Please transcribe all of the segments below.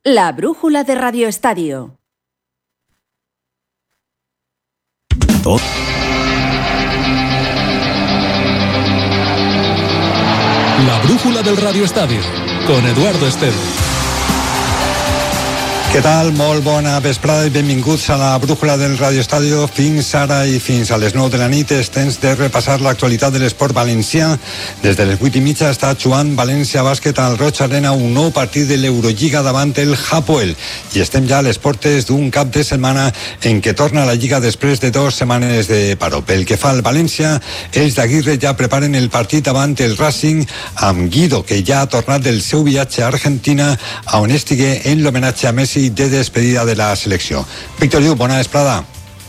La brújula de Radio Estadio. La brújula del Radio Estadio, con Eduardo Esteve. Què tal? Molt bona vesprada i benvinguts a la brújula del Radio Estadio. Fins ara i fins a les 9 de la nit és temps de repassar l'actualitat de l'esport valencià. Des de les 8:30 està jugant València Bàsquet al Roig Arena, un nou partit de l'Eurolliga davant el Hapoel. I estem ja a les portes d'un cap de setmana en què torna la Lliga després de 2 setmanes de paró. Pel que fa al València, els d'Aguirre ja preparen el partit davant el Racing amb Guido, que ja ha tornat del seu viatge a Argentina, on estigué en l'homenatge a Messi de despedida de la selecció. Víctor Lluc, bona vesprada.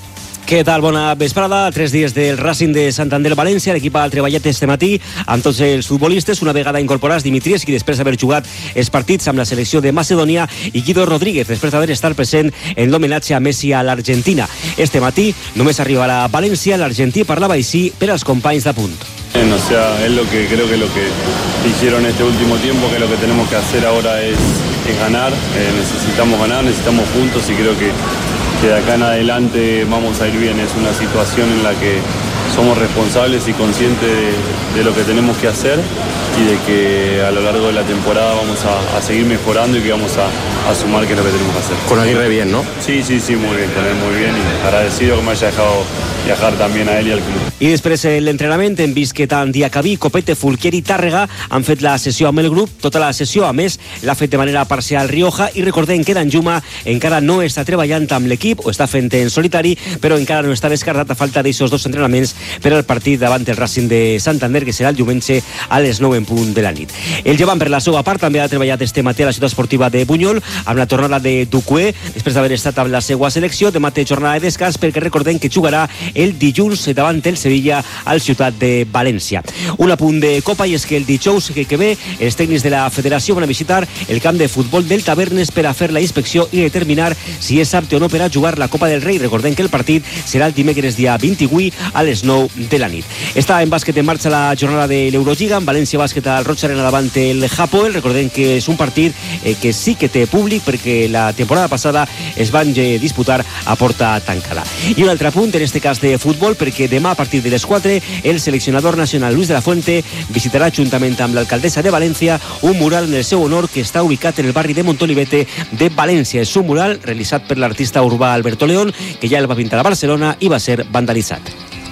Què tal? Bona vesprada. 3 dies del Racing de Santander-València. L'equip ha treballat este matí amb tots els futbolistes, una vegada incorporats Dimitrievski després d'haver jugat els partits amb la selecció de Macedònia, i Guido Rodríguez després d'haver estat present en l'homenatge a Messi a l'Argentina. Este matí només arribarà a València. L'argentí parlava així per als companys d'Apunt. O sea, es lo que creo que lo que hicieron este último tiempo, que lo que tenemos que hacer ahora es ganar. Necesitamos ganar, necesitamos puntos, y creo que de acá en adelante vamos a ir bien. Es una situación en la que somos responsables y conscientes de lo que tenemos que hacer, y de que a lo largo de la temporada vamos a seguir mejorando y que vamos a sumar que es lo que tenemos que hacer. Con Aguirre bien, ¿no? Sí, muy bien, con él muy bien, y agradecido que me haya dejado viajar también a él y al club. I després l'entrenament hem vist que tant Diacabí, Copete, Fulquier i Tàrrega han fet la sessió amb el grup. Tota la sessió, a més, l'ha fet de manera parcial Rioja, i recordem que Danjuma encara no està treballant amb l'equip, o està fent en solitari, però encara no està descartat a falta d'aixòs 2 entrenaments per al partit davant el Racing de Santander, que serà el diumenge a les 9 en punt de la nit. El Llevant, per la seva part, també ha treballat este matí a la ciutat esportiva de Bunyol amb la tornada de Ducué, després d'haver estat amb la seva selecció. Demà té jornada de descans, perquè recordem que jugarà el dilluns davant el Sevilla al Ciutat de València. Un apunt de Copa, i és que el dijous que ve els tècnics de la federació van a visitar el camp de futbol del Tavernes per a fer la inspecció i determinar si és apte o no per a jugar la Copa del Rei. Recordem que el partit serà el dimecres dia 28 a les 9 de la nit. Està en bàsquet en marxa la jornada de l'Eurolliga, amb València Bàsquet al Roig Arena davant el Hapoel. Recordem que és un partit que sí que té públic, perquè la temporada passada es van disputar a porta tancada. I un altre punt, en este cas de futbol, perquè demà a partir de les 4 el seleccionador nacional Luis de la Fuente visitarà juntament amb l'alcaldessa de València un mural en el seu honor que està ubicat en el barri de Montolivete de València. És un mural realitzat per l'artista urbà Alberto León, que ja el va pintar a Barcelona i va ser vandalitzat.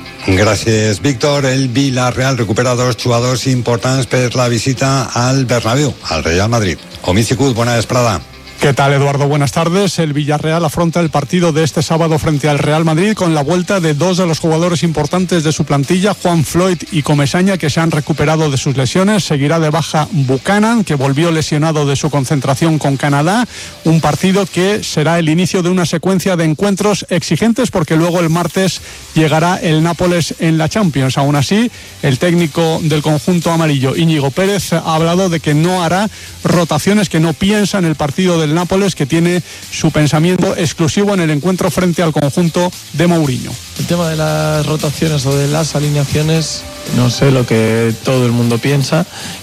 Gràcies, Víctor. El Villarreal recupera 2 jugadors importants per la visita al Bernabéu, al Real Madrid. Omici Cut, bona vesprada. ¿Qué tal, Eduardo? Buenas tardes. El Villarreal afronta el partido de este sábado frente al Real Madrid con la vuelta de 2 de los jugadores importantes de su plantilla, Juan Floyd y Comesaña, que se han recuperado de sus lesiones. Seguirá de baja Buchanan, que volvió lesionado de su concentración con Canadá. Un partido que será el inicio de una secuencia de encuentros exigentes, porque luego el martes llegará el Nápoles en la Champions. Aún así, el técnico del conjunto amarillo, Íñigo Pérez, ha hablado de que no hará rotaciones, que no piensa en el partido del Nápoles, que tiene su pensamiento exclusivo en el encuentro frente al conjunto de Mourinho. El tema de las rotaciones o de las alineaciones, no sé lo que todo el mundo piensa.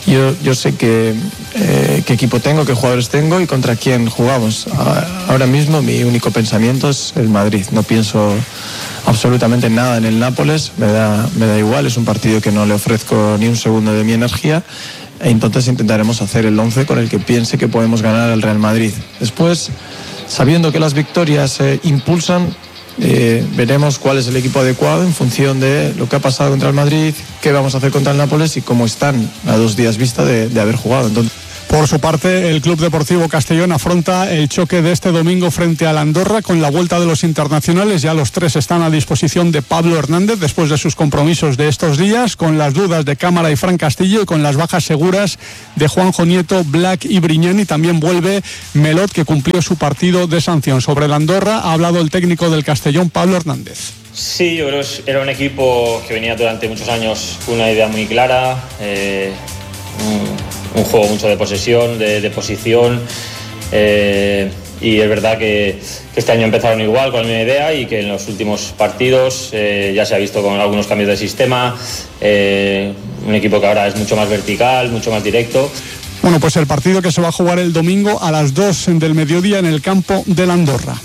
Yo sé qué equipo tengo, qué jugadores tengo y contra quién jugamos. Ahora mismo mi único pensamiento es el Madrid. No pienso absolutamente nada en el Nápoles. Me da igual. Es un partido que no le ofrezco ni un segundo de mi energía. E entonces intentaremos hacer el 11 con el que piense que podemos ganar al Real Madrid. Después, sabiendo que las victorias impulsan, veremos cuál es el equipo adecuado en función de lo que ha pasado contra el Madrid, qué vamos a hacer contra el Nápoles y cómo están a 2 días vista de haber jugado. Entonces, por su parte, el Club Deportivo Castellón afronta el choque de este domingo frente al Andorra con la vuelta de los internacionales. Ya los 3 están a disposición de Pablo Hernández después de sus compromisos de estos días, con las dudas de Cámara y Fran Castillo y con las bajas seguras de Juanjo Nieto, Black y Briñani. También vuelve Melot, que cumplió su partido de sanción. Sobre el Andorra ha hablado el técnico del Castellón, Pablo Hernández. Sí, yo creo que era un equipo que venía durante muchos años con una idea muy clara, un juego mucho de posesión, de posición, y es verdad que este año empezaron igual, con la misma idea, y que en los últimos partidos ya se ha visto con algunos cambios de sistema, un equipo que ahora es mucho más vertical, mucho más directo. Bueno, pues el partido que se va a jugar el domingo a las 2 del mediodía en el campo de la Andorra.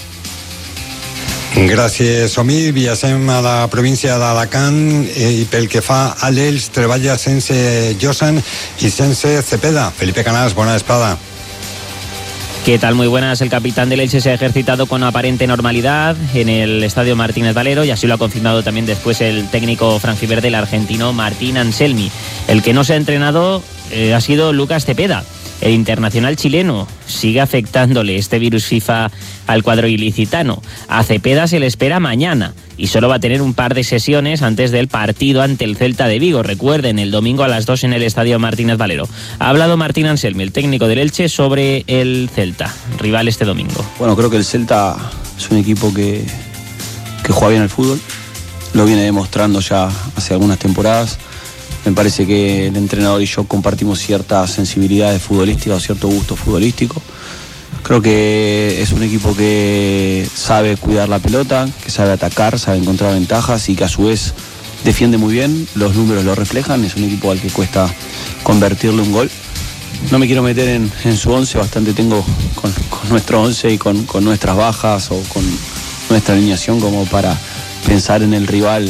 Gràcies, Omir. Viatgem a la província d'Alacant i pel que fa a l'Elx treballa sense Josan y sense Cepeda. Felipe Canals, bona vesprada. ¿Qué tal? Muy buenas. El capitán del Elche se ha ejercitado con aparente normalidad en el Estadio Martínez Valero y así lo ha confirmado también después el técnico franjiverde, el argentino Martín Anselmi. El que no se ha entrenado ha sido Lucas Cepeda. El internacional chileno sigue afectándole este virus FIFA al cuadro ilicitano. A Cepeda se le espera mañana y solo va a tener un par de sesiones antes del partido ante el Celta de Vigo. Recuerden, el domingo a las 2 en el Estadio Martínez Valero. Ha hablado Martín Anselmi, el técnico del Elche, sobre el Celta, rival este domingo. Bueno, creo que el Celta es un equipo que juega bien al fútbol. Lo viene demostrando ya hace algunas temporadas. Me parece que el entrenador y yo compartimos cierta sensibilidad futbolística o cierto gusto futbolístico. Creo que es un equipo que sabe cuidar la pelota, que sabe atacar, sabe encontrar ventajas y que a su vez defiende muy bien. Los números lo reflejan. Es un equipo al que cuesta convertirle un gol. No me quiero meter en su 11, bastante tengo con nuestro 11 y con nuestras bajas o con nuestra alineación como para pensar en el rival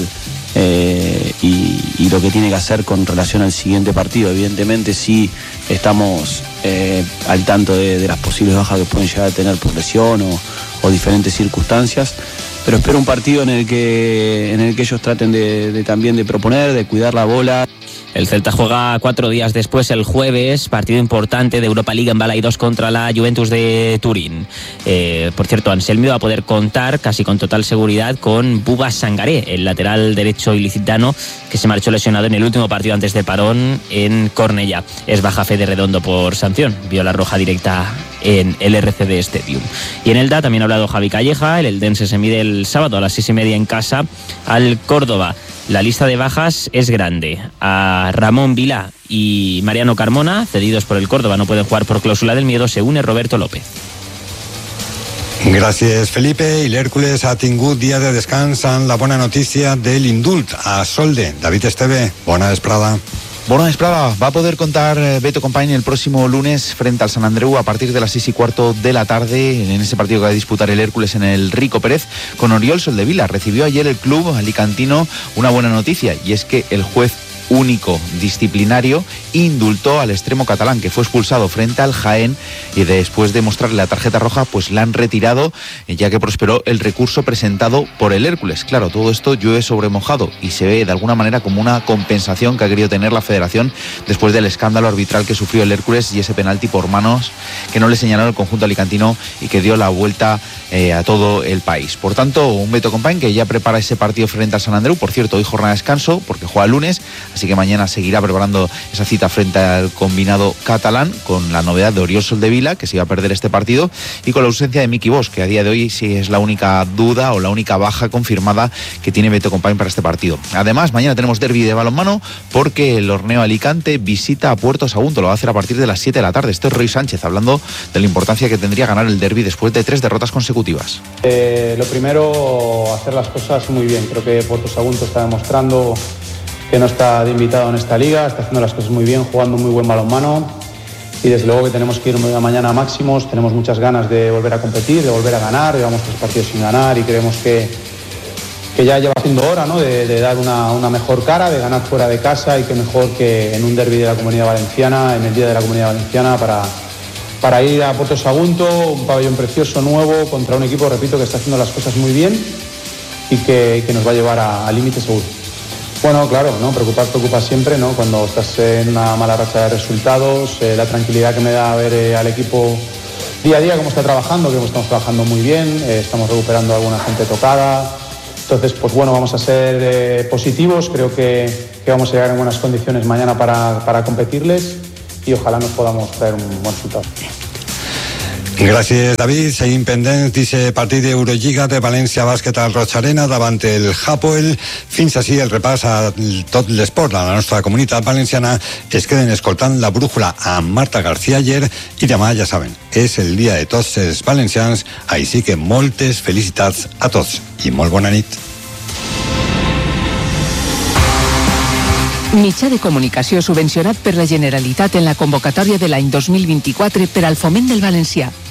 y lo que tiene que hacer con relación al siguiente partido. Evidentemente sí estamos al tanto de las posibles bajas que pueden llegar a tener por lesión o diferentes circunstancias, pero espero un partido en el que ellos traten de también de proponer, de cuidar la bola. El Celta juega 4 días después, el jueves, partido importante de Europa League en Balaidos contra la Juventus de Turín. Por cierto, Anselmi va a poder contar casi con total seguridad con Buba Sangaré, el lateral derecho ilicitano que se marchó lesionado en el último partido antes del parón en Cornellá. Es baja Fede Redondo por sanción, vio la roja directa en el RCD Stadium. Y en Elda también ha hablado Javi Calleja. El eldense se mide el sábado a las 6:30 en casa al Córdoba. La lista de bajas es grande. A Ramón Vilá y Mariano Carmona, cedidos por el Córdoba, no pueden jugar por cláusula del miedo, se une Roberto López. Gràcies, Felipe. I l'Hèrcules ha tingut dia de descans amb la bona notícia de l'indult a Solde. David Esteve, bona vesprada. Bona vesprada. Va a poder contar Beto Compañ el próximo lunes frente al San Andreu a partir de las 6:15 de la tarde en ese partido que va a disputar el Hércules en el Rico Pérez con Oriol Soldevila. Recibió ayer el club alicantino una buena noticia y es que el juez único disciplinario indultó al extremo catalán que fue expulsado frente al Jaén y después de mostrarle la tarjeta roja pues la han retirado ya que prosperó el recurso presentado por el Hércules. Claro, todo esto llueve sobre mojado y se ve de alguna manera como una compensación que ha querido tener la federación después del escándalo arbitral que sufrió el Hércules y ese penalti por manos que no le señalaron al conjunto alicantino y que dio la vuelta a todo el país. Por tanto, un Beto Compañ que ya prepara ese partido frente al San Andreu. Por cierto, hoy jornada de descanso porque juega el lunes, así que mañana seguirá preparando esa cita frente al combinado catalán con la novedad de Oriol Soldevila, que se iba a perder este partido, y con la ausencia de Miki Bosch, que a día de hoy sí es la única duda o la única baja confirmada que tiene Beto Compañ para este partido. Además, mañana tenemos derbi de balonmano porque el Horneo Alicante visita a Puerto Sagunto, lo va a hacer a partir de las 7 de la tarde. Esto es Roy Sánchez hablando de la importancia que tendría ganar el derbi después de 3 derrotas consecutivas. Lo primero, hacer las cosas muy bien. Creo que Puerto Sagunto está demostrando que no está de invitado en esta liga, está haciendo las cosas muy bien, jugando muy buen balonmano y desde luego que tenemos que ir mañana a máximos. Tenemos muchas ganas de volver a competir, de volver a ganar. Llevamos 3 partidos sin ganar y creemos que ya lleva siendo hora, ¿no? de dar una mejor cara, de ganar fuera de casa y que mejor que en un derbi de la Comunidad Valenciana, en el Día de la Comunidad Valenciana, para ir a Puerto Sagunto, un pabellón precioso, nuevo, contra un equipo, repito, que está haciendo las cosas muy bien y que nos va a llevar a límite seguro. Bueno, claro, ¿no? Preocupa siempre, ¿no? Cuando estás en una mala racha de resultados, la tranquilidad que me da ver al equipo día a día cómo está trabajando, que estamos trabajando muy bien, estamos recuperando a alguna gente tocada. Entonces, pues bueno, vamos a ser positivos, creo que vamos a llegar en buenas condiciones mañana para competirles i ojalà nos podamos traer un bon resultat. Gràcies, David. Seguim pendents d'aquest partit d'Eurolliga de València Bàsquet al Roig Arena davant el Hapoel. Fins així el repàs a tot l'esport a la nostra comunitat valenciana. Es queden escoltant la brújula amb Marta García ayer i demà, ja saben, és el dia de tots els valencians, així que moltes felicitats a tots i molt bona nit. Mitjà de comunicació subvencionat per la Generalitat en la convocatòria de l'any 2024 per al foment del valencià.